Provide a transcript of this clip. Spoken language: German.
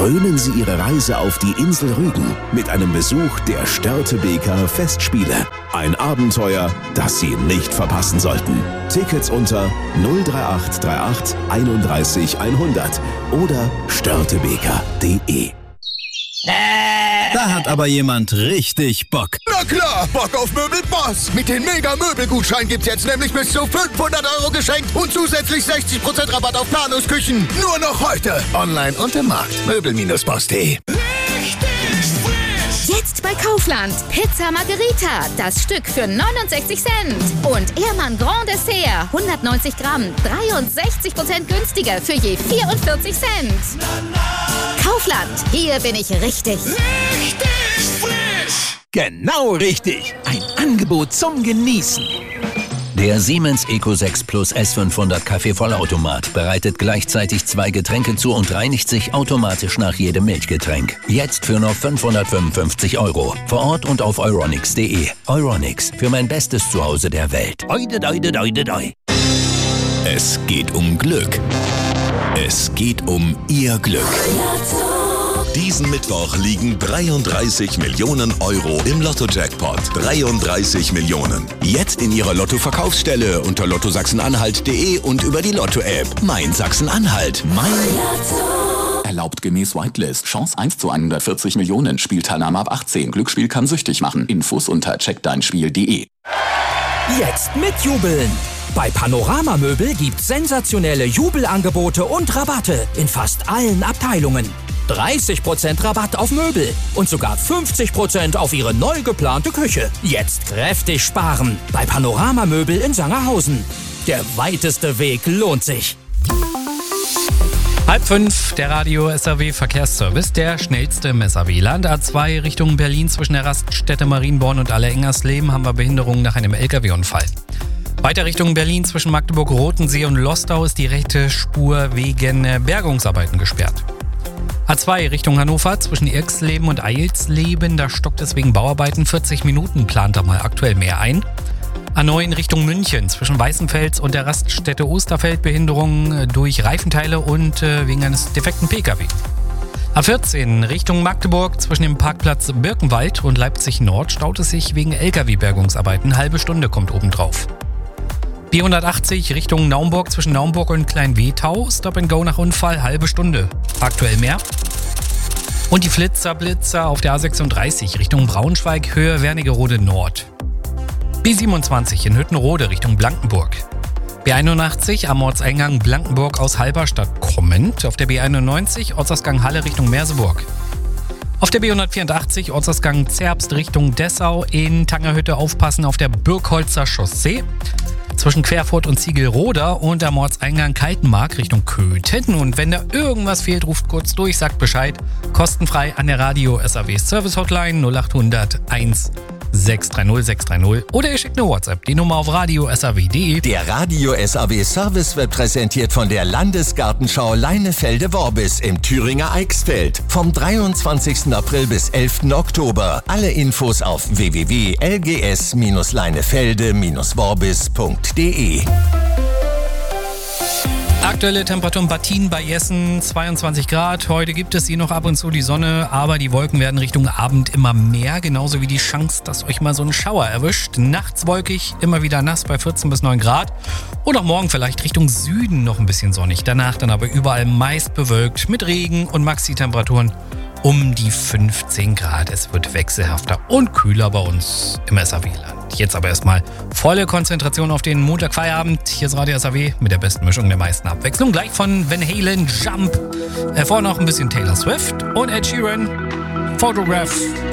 Krönen Sie Ihre Reise auf die Insel Rügen mit einem Besuch der Störtebeker Festspiele. Ein Abenteuer, das Sie nicht verpassen sollten. Tickets unter 03838 31 100 oder störtebeker.de. Da hat aber jemand richtig Bock. Na klar, Bock auf Möbelboss. Mit den Mega-Möbelgutschein gibt's jetzt nämlich bis zu 500 € geschenkt und zusätzlich 60% Rabatt auf Planungsküchen. Nur noch heute. Online und im Markt. Möbel-boss.de. Jetzt bei Kaufland. Pizza Margherita. Das Stück für 69 Cent. Und Ehrmann Grand Dessert. 190 Gramm. 63% günstiger für je 44 Cent. Kaufland. Hier bin ich richtig. Richtig frisch. Genau richtig. Ein Angebot zum Genießen. Der Siemens Eco 6 Plus S500 Kaffeevollautomat bereitet gleichzeitig 2 Getränke zu und reinigt sich automatisch nach jedem Milchgetränk. Jetzt für nur 555 €. Vor Ort und auf euronics.de. Euronics, für mein bestes Zuhause der Welt. Oide, oide, oide, oide. Es geht um Glück. Es geht um Ihr Glück. Diesen Mittwoch liegen 33 Millionen € im Lotto-Jackpot. 33 Millionen. Jetzt in Ihrer Lotto-Verkaufsstelle unter lottosachsen-anhalt.de und über die Lotto-App. Mein Sachsen-Anhalt. Mein Lotto. Erlaubt gemäß Whitelist. Chance 1 zu 140 Millionen. Spielteilnahme ab 18. Glücksspiel kann süchtig machen. Infos unter checkdeinspiel.de. Jetzt mitjubeln! Bei Panorama Möbel gibt's sensationelle Jubelangebote und Rabatte in fast allen Abteilungen. 30% Rabatt auf Möbel und sogar 50% auf Ihre neu geplante Küche. Jetzt kräftig sparen bei Panorama Möbel in Sangerhausen. Der weiteste Weg lohnt sich. 4:30, der Radio SAW Verkehrsservice, der schnellste im SAW-Land. A2 Richtung Berlin zwischen der Raststätte Marienborn und Aller-Engersleben haben wir Behinderungen nach einem LKW-Unfall. Weiter Richtung Berlin zwischen Magdeburg-Rotensee und Lostau ist die rechte Spur wegen Bergungsarbeiten gesperrt. A2 Richtung Hannover zwischen Irxleben und Eilsleben, da stockt es wegen Bauarbeiten. 40 Minuten plant da mal aktuell mehr ein. A9 Richtung München zwischen Weißenfels und der Raststätte Osterfeld Behinderungen durch Reifenteile und wegen eines defekten Pkw. A14 Richtung Magdeburg zwischen dem Parkplatz Birkenwald und Leipzig Nord staut es sich wegen Lkw-Bergungsarbeiten. Halbe Stunde kommt obendrauf. B180 Richtung Naumburg zwischen Naumburg und Klein-Wetau. Stop and Go nach Unfall, halbe Stunde. Aktuell mehr. Und die Blitzer auf der A36 Richtung Braunschweig, Höhe Wernigerode Nord. B27 in Hüttenrode Richtung Blankenburg. B81 am Ortseingang Blankenburg aus Halberstadt kommend. Auf der B91 Ortsausgang Halle Richtung Merseburg. Auf der B184 Ortsausgang Zerbst Richtung Dessau. In Tangerhütte aufpassen auf der Birkholzer Chaussee. Zwischen Querfurt und Ziegelroda und am Ortseingang Kaltenmark Richtung Köthen. Und wenn da irgendwas fehlt, ruft kurz durch, sagt Bescheid. Kostenfrei an der Radio SAW Service Hotline 0800 1 630 630 oder ihr schickt eine WhatsApp, die Nummer auf radio.saw.de. Der Radio SAW Service wird präsentiert von der Landesgartenschau Leinefelde-Worbis im Thüringer Eichsfeld. Vom 23. April bis 11. Oktober. Alle Infos auf www.lgs-leinefelde-worbis.de. Aktuelle Temperatur in Bad Tien bei Jessen 22 Grad. Heute gibt es hier noch ab und zu die Sonne, aber die Wolken werden Richtung Abend immer mehr. Genauso wie die Chance, dass euch mal so ein Schauer erwischt. Nachts wolkig, immer wieder nass bei 14 bis 9 Grad. Und auch morgen vielleicht Richtung Süden noch ein bisschen sonnig. Danach dann aber überall meist bewölkt mit Regen und Maxi-Temperaturen um die 15 Grad. Es wird wechselhafter und kühler bei uns im SAW-Land. Jetzt aber erstmal volle Konzentration auf den Montagfeierabend. Hier ist Radio SAW mit der besten Mischung der meisten Abwechslung. Gleich von Van Halen, Jump. Vorher noch ein bisschen Taylor Swift und Ed Sheeran, Photograph.